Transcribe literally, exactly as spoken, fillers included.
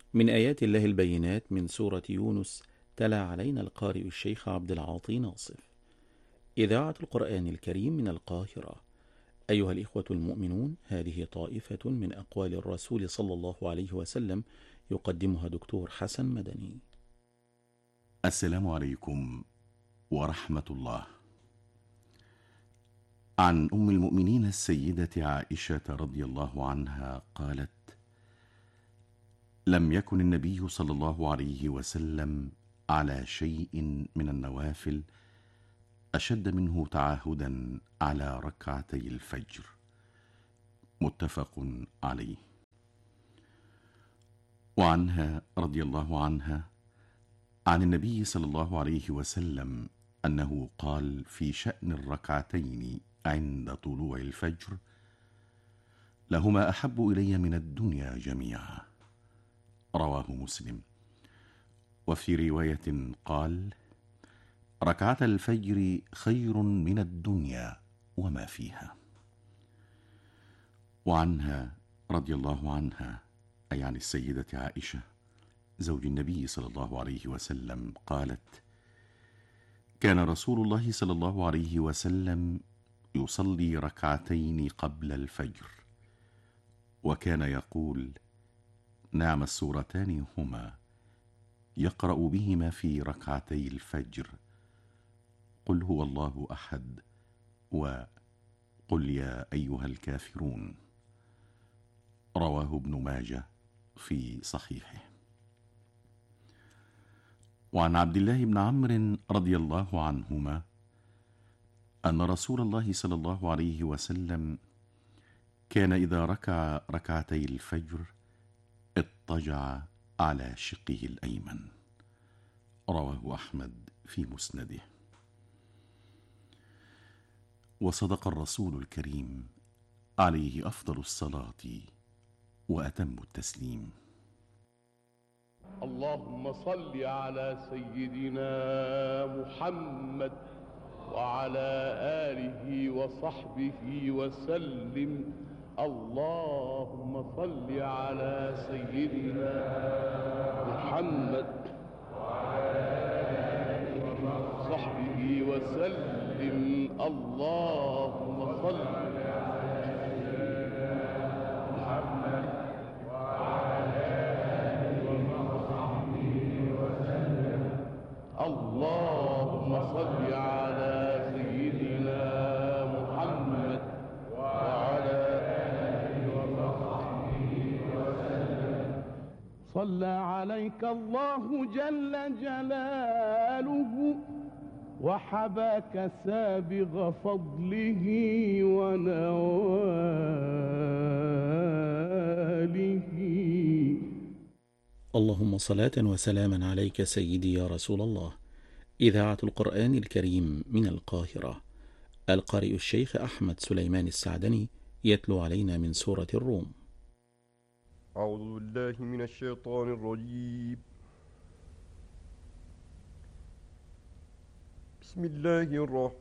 من آيات الله البينات من سورة يونس. تلا علينا القارئ الشيخ عبد العاطي ناصف. إذاعة القرآن الكريم من القاهرة. أيها الإخوة المؤمنون، هذه طائفة من أقوال الرسول صلى الله عليه وسلم يقدمها دكتور حسن مدني. السلام عليكم ورحمة الله. عن أم المؤمنين السيدة عائشة رضي الله عنها قالت: لم يكن النبي صلى الله عليه وسلم على شيء من النوافل أشد منه تعاهدا على ركعتي الفجر. متفق عليه. وعنها رضي الله عنها عن النبي صلى الله عليه وسلم أنه قال في شأن الركعتين عند طلوع الفجر: لهما أحب إلي من الدنيا جميعا. رواه مسلم. وفي رواية قال: ركعة الفجر خير من الدنيا وما فيها. وعنها رضي الله عنها، أي عن السيدة عائشة زوج النبي صلى الله عليه وسلم، قالت: كان رسول الله صلى الله عليه وسلم يصلي ركعتين قبل الفجر، وكان يقول: نعم السورتان هما يقرأ بهما في ركعتي الفجر: قل هو الله أحد، وقل يا أيها الكافرون. رواه ابن ماجه في صحيحه. وعن عبد الله بن عمرو رضي الله عنهما أن رسول الله صلى الله عليه وسلم كان إذا ركع ركعتي الفجر اضطجع على شقه الأيمن. رواه أحمد في مسنده. وصدق الرسول الكريم عليه أفضل الصلاة وأتم التسليم. اللهم صل على سيدنا محمد وعلى آله وصحبه وسلم. اللهم صل على سيدنا محمد وعلى آله وصحبه وسلم. اللهم صل على سيدنا محمد وعلى آله وصحبه وسلم. اللهم صل على سيدنا محمد وعلى آله وصحبه وسلم. صلى عليك الله جل جلاله وحباك سابغ فضله ونواله. اللهم صلاة وسلاما عليك سيدي يا رسول الله. إذاعة القرآن الكريم من القاهرة. القارئ الشيخ أحمد سليمان السعدني يتلو علينا من سورة الروم. أعوذ بالله من الشيطان الرجيم. بسم الله الرحمن